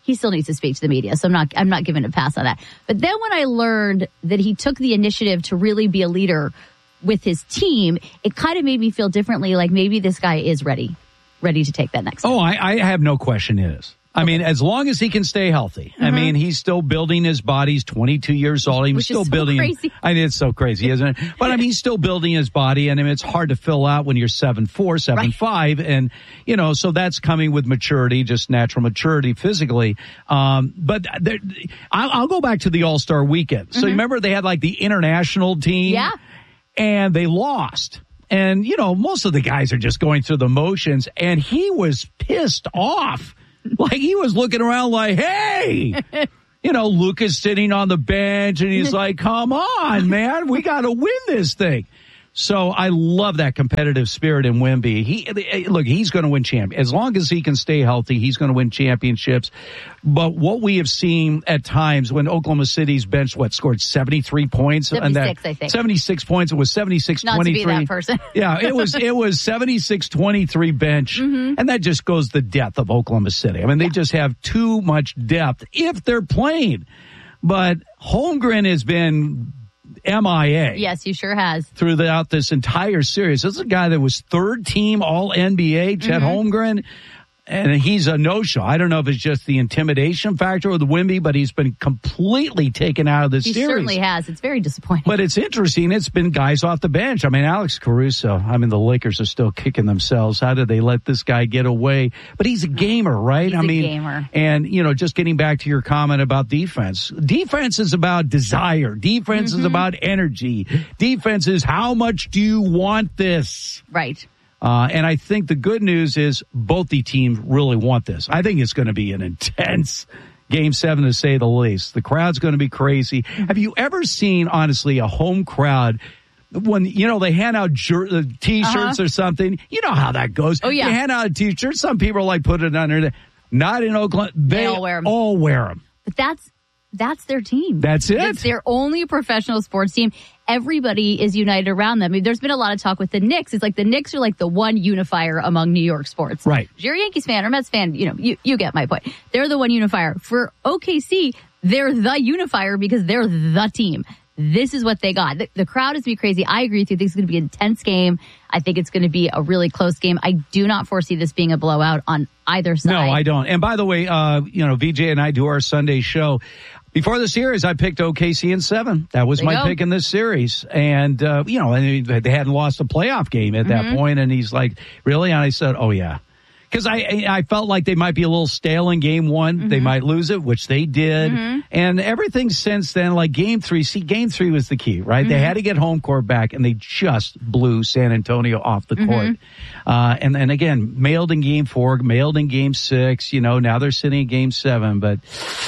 he still needs to speak to the media. So I'm not, I'm not giving a pass on that. But then when I learned that he took the initiative to really be a leader with his team, it kind of made me feel differently. Like maybe this guy is ready, ready to take that next step. Oh, I, I have no question it is. I mean, as long as he can stay healthy. Mm-hmm. I mean, he's still building his body. He's twenty-two years old. He's Which still is so building. Crazy. I mean, it's so crazy, isn't it? But I mean, he's still building his body, and I mean, it's hard to fill out when you're seven four, seven five, and you know, so that's coming with maturity, just natural maturity physically. Um, but there, I'll, I'll go back to the All Star Weekend. So mm-hmm. you remember they had like the international team, yeah, and they lost. And you know, most of the guys are just going through the motions, and he was pissed off. Like he was looking around like, hey, you know, Luka's sitting on the bench and he's like, come on, man, we got to win this thing. So I love that competitive spirit in Wemby. He, look, he's going to win champion. As long as he can stay healthy, he's going to win championships. But what we have seen at times when Oklahoma City's bench, what, scored seventy-three points? seventy-six, that, I think. seventy-six points. It was seventy-six twenty-three. Not to be that person. Yeah, it was, it was seventy-six twenty-three bench. Mm-hmm. And that just goes the depth of Oklahoma City. I mean, they yeah. just have too much depth if they're playing. But Holmgren has been M I A. Yes, he sure has. Throughout this entire series. This is a guy that was third team All N B A, Chet mm-hmm. Holmgren, and he's a no-show. I don't know if it's just the intimidation factor with Wemby, but he's been completely taken out of this he series. He certainly has. It's very disappointing. But it's interesting. It's been guys off the bench. I mean, Alex Caruso, I mean, the Lakers are still kicking themselves. How did they let this guy get away? But he's a gamer, right? He's I mean, a gamer. And, you know, just getting back to your comment about defense. Defense is about desire. Defense mm-hmm. is about energy. Defense is how much do you want this? Right. Uh, and I think the good news is both the teams really want this. I think it's going to be an intense game seven, to say the least. The crowd's going to be crazy. Have you ever seen, honestly, a home crowd when, you know, they hand out jer- uh, T-shirts uh-huh. or something? You know how that goes. Oh, yeah. They hand out a T-shirt. Some people like put it under there. Not in Oakland. They, they all wear them. All wear them. But that's that's their team. That's it. It's their only professional sports team. Everybody is united around them. I mean, there's been a lot of talk with the Knicks. It's like the Knicks are like the one unifier among New York sports. Right. If you're a Yankees fan or Mets fan, you know, you, you get my point. They're the one unifier. For O K C, they're the unifier because they're the team. This is what they got. The, the crowd is going to be crazy. I agree with you. I think it's going to be an intense game. I think it's going to be a really close game. I do not foresee this being a blowout on either side. No, I don't. And by the way, uh, you know, V J and I do our Sunday show. Before the series, I picked O K C in seven. That was my go. pick in this series. And, uh, you know, they hadn't lost a playoff game at that mm-hmm. point. And he's like, really? And I said, oh, yeah. Because I I felt like they might be a little stale in game one. Mm-hmm. They might lose it, which they did. Mm-hmm. And everything since then, like game three, see, game three was the key, right? Mm-hmm. They had to get home court back, and they just blew San Antonio off the mm-hmm. court. Uh, and then again, mailed in game four, mailed in game six. You know, now they're sitting in game seven. But,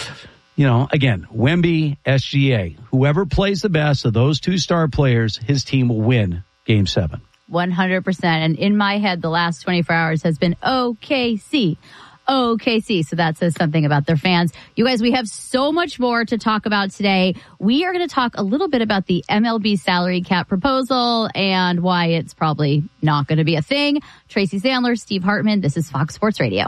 you know, again, Wemby, S G A, whoever plays the best of those two star players, his team will win game seven. one hundred percent. And in my head, the last twenty-four hours has been O K C. O K C. So that says something about their fans. You guys, we have so much more to talk about today. We are going to talk a little bit about the M L B salary cap proposal and why it's probably not going to be a thing. Tracy Sandler, Steve Hartman. This is Fox Sports Radio.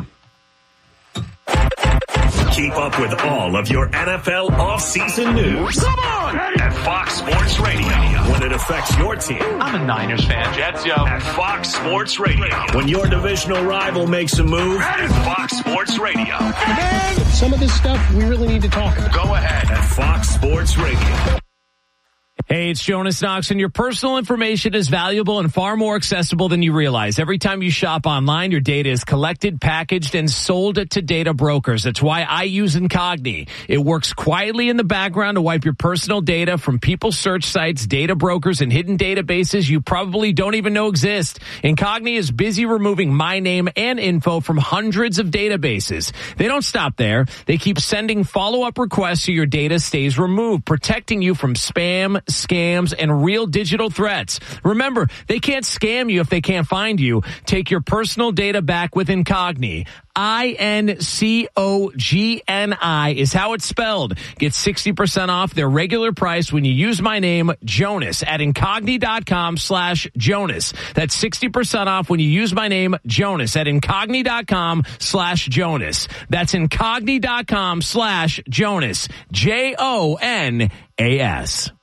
Keep up with all of your N F L offseason news. Come on! At Fox Sports Radio. When it affects your team. I'm a Niners fan. Jets, yo. At Fox Sports Radio. When your divisional rival makes a move. At Fox Sports Radio. Man, some of this stuff we really need to talk about. Go ahead at Fox Sports Radio. Hey, it's Jonas Knox, and your personal information is valuable and far more accessible than you realize. Every time you shop online, your data is collected, packaged, and sold to data brokers. That's why I use Incogni. It works quietly in the background to wipe your personal data from people's search sites, data brokers, and hidden databases you probably don't even know exist. Incogni is busy removing my name and info from hundreds of databases. They don't stop there. They keep sending follow-up requests so your data stays removed, protecting you from spam, scams, and real digital threats. Remember, they can't scam you if they can't find you. Take your personal data back with Incogni. I N C O G N I is how it's spelled. Get sixty percent off their regular price when you use my name, Jonas, at Incogni.com slash Jonas. That's sixty percent off when you use my name, Jonas, at Incogni.com slash Jonas. That's Incogni.com slash Jonas. J O N A S.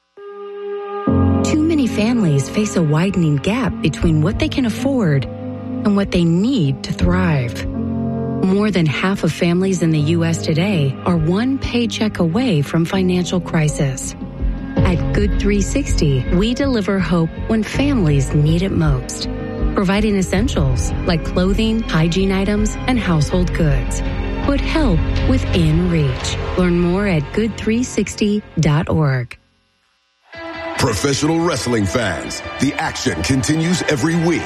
Too many families face a widening gap between what they can afford and what they need to thrive. More than half of families in the U S today are one paycheck away from financial crisis. At Good three sixty, we deliver hope when families need it most, providing essentials like clothing, hygiene items, and household goods. Put help within reach. Learn more at good three sixty dot org. Professional wrestling fans, the action continues every week.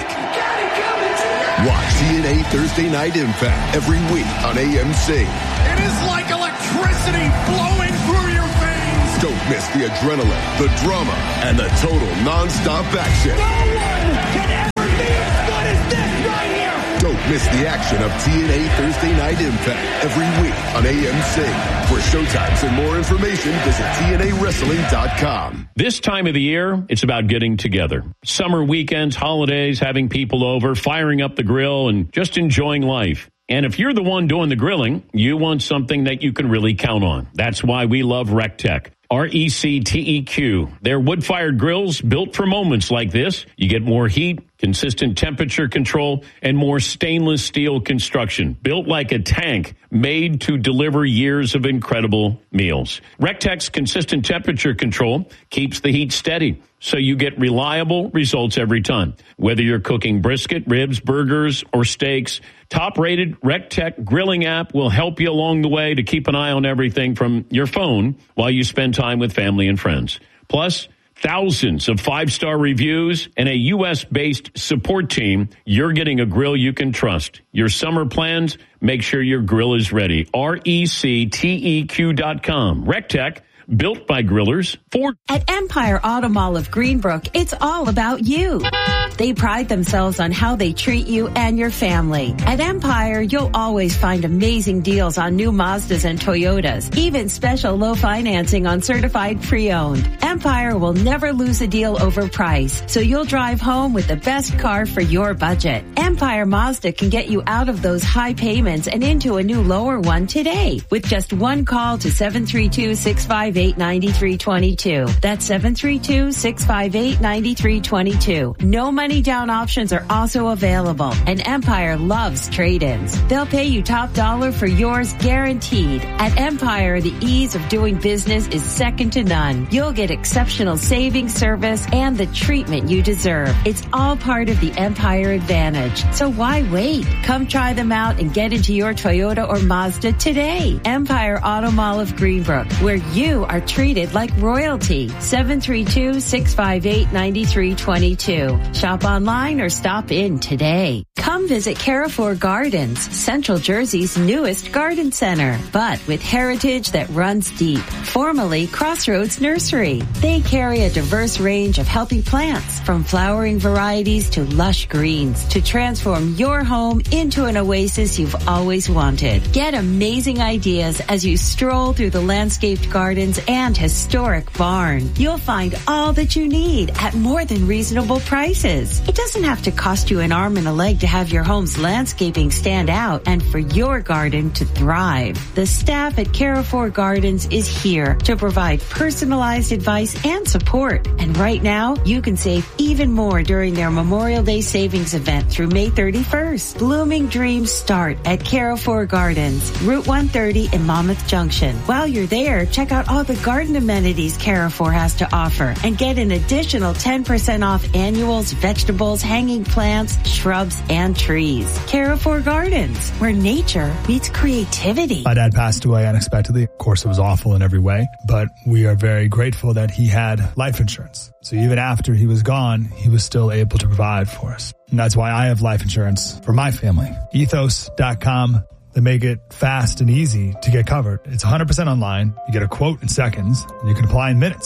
Watch T N A Thursday Night Impact every week on A M C. It is like electricity flowing through your veins. Don't miss the adrenaline, the drama, and the total non-stop action. No one can ever be as good as this right here. Don't miss the action of T N A Thursday Night Impact every week on A M C. For showtimes and more information, visit T N A wrestling dot com. This time of the year, it's about getting together. Summer weekends, holidays, having people over, firing up the grill, and just enjoying life. And if you're the one doing the grilling, you want something that you can really count on. That's why we love RecTech. R E C T E Q. They're wood-fired grills built for moments like this. You get more heat, consistent temperature control, and more stainless steel construction. Built like a tank, made to deliver years of incredible meals. RecTech's consistent temperature control keeps the heat steady, so you get reliable results every time. Whether you're cooking brisket, ribs, burgers, or steaks, top-rated RecTech grilling app will help you along the way to keep an eye on everything from your phone while you spend time with family and friends. Plus, thousands of five-star reviews and a U S-based support team. You're getting a grill you can trust. Your summer plans, make sure your grill is ready. R E C T E Q dot com. RecTech, built by grillers. For At Empire Auto Mall of Greenbrook, it's all about you. They pride themselves on how they treat you and your family. At Empire, you'll always find amazing deals on new Mazdas and Toyotas, even special low financing on certified pre-owned. Empire will never lose a deal over price, so you'll drive home with the best car for your budget. Empire Mazda can get you out of those high payments and into a new lower one today with just one call to seven three two, six five eight, nine three two two. That's seven three two, six five eight, nine three two two. No money down options are also available, and Empire loves trade-ins. They'll pay you top dollar for yours guaranteed. At Empire, the ease of doing business is second to none. You'll get exceptional savings, service, and the treatment you deserve. It's all part of the Empire advantage. So why wait? Come try them out and get into your Toyota or Mazda today. Empire Auto Mall of Greenbrook, where you are treated like royalty. seven three two, six five eight, nine three two two. Shop online or stop in today. Come visit Carrefour Gardens, Central Jersey's newest garden center, but with heritage that runs deep. Formerly Crossroads Nursery. They carry a diverse range of healthy plants, from flowering varieties to lush greens, to transform your home into an oasis you've always wanted. Get amazing ideas as you stroll through the landscaped gardens and historic barn. You'll find all that you need at more than reasonable prices. It doesn't have to cost you an arm and a leg to have your home's landscaping stand out and for your garden to thrive. The staff at Carrefour Gardens is here to provide personalized advice and support. And right now, you can save even more during their Memorial Day savings event through May thirty-first. Blooming dreams start at Carrefour Gardens, Route one thirty in Monmouth Junction. While you're there, check out all the garden amenities Carrefour has to offer and get an additional ten percent off annuals, vegetables, hanging plants, shrubs, and trees. Carrefour Gardens, where nature meets creativity. My dad passed away unexpectedly. Of course, it was awful in every way, but we are very grateful that he had life insurance. So even after he was gone, he was still able to provide for us. And that's why I have life insurance for my family. ethos dot com. They make it fast and easy to get covered. It's one hundred percent online. You get a quote in seconds, and you can apply in minutes.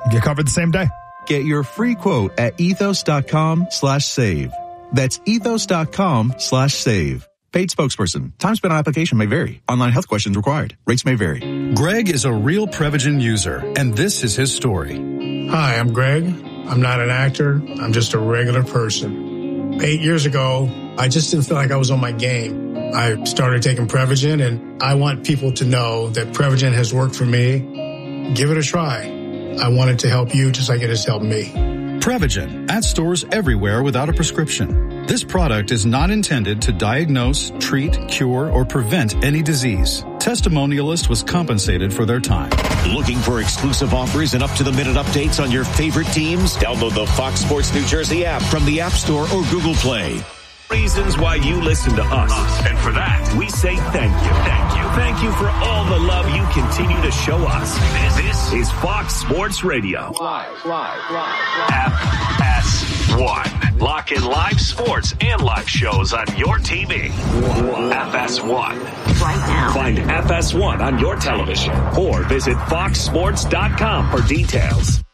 Get covered the same day. Get your free quote at ethos.com slash save. That's ethos.com slash save. Paid spokesperson. Time spent on application may vary. Online health questions required. Rates may vary. Greg is a real Prevagen user, and this is his story. Hi, I'm Greg. I'm not an actor. I'm just a regular person. Eight years ago, I just didn't feel like I was on my game. I started taking Prevagen, and I want people to know that Prevagen has worked for me. Give it a try. I want it to help you just like it has helped me. Prevagen, at stores everywhere without a prescription. This product is not intended to diagnose, treat, cure, or prevent any disease. Testimonialist was compensated for their time. Looking for exclusive offers and up-to-the-minute updates on your favorite teams? Download the Fox Sports New Jersey app from the App Store or Google Play. Reasons why you listen to us. And for that, we say thank you. Thank you. Thank you for all the love you continue to show us. This, this is Fox Sports Radio. Live, live, live, F S one. Lock in live sports and live shows on your T V. F S one. Right now. Find F S one on your television or visit fox sports dot com for details.